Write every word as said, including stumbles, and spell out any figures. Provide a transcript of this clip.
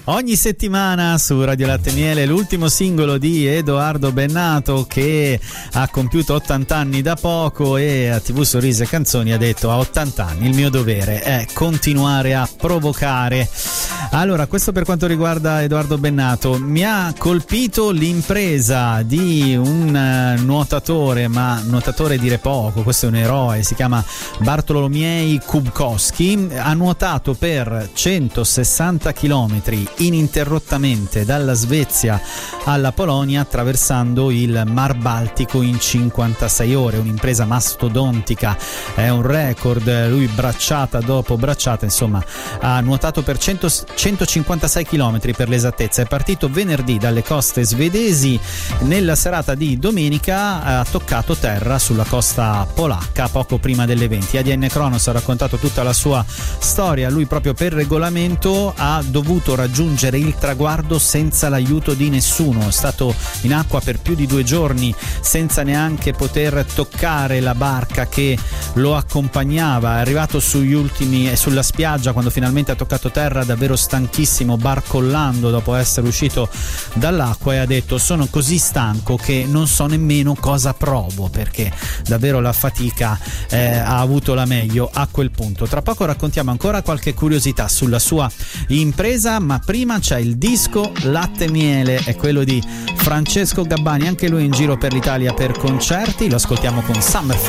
Ogni settimana su Radio Latte e Miele l'ultimo singolo di Edoardo Bennato, che ha compiuto ottanta anni da poco e a tivù Sorrisi e Canzoni ha detto: a ottanta anni il mio dovere è continuare a provocare. Allora, questo per quanto riguarda Edoardo Bennato. Mi ha colpito l'impresa di un nuotatore, ma nuotatore dire poco, questo è un eroe, si chiama Bartolomiej Kubkowski. Ha nuotato per centosessanta chilometri ininterrottamente dalla Svezia alla Polonia, attraversando il Mar Baltico in cinquantasei ore, un'impresa mastodontica, è un record. Lui bracciata dopo bracciata, insomma, ha nuotato per cento, centocinquantasei chilometri per l'esattezza. È partito venerdì dalle coste svedesi, nella serata di domenica ha toccato terra sulla costa polacca poco prima delle venti. A D N Kronos ha raccontato tutta la sua storia. Lui proprio per regolamento ha dovuto raggiungere il traguardo senza l'aiuto di nessuno, è stato in acqua per più di due giorni senza neanche poter toccare la barca che lo accompagnava. È arrivato sugli ultimi e sulla spiaggia quando finalmente ha toccato terra, davvero stanchissimo, barcollando dopo essere uscito dall'acqua, e ha detto: sono così stanco che non so nemmeno cosa provo, perché davvero la fatica eh, ha avuto la meglio a quel punto. Tra poco raccontiamo ancora qualche curiosità sulla sua impresa, ma prima c'è il disco Latte e Miele, è quello di Francesco Gabbani, anche lui in giro per l'Italia per concerti. Lo ascoltiamo con Summer Fun.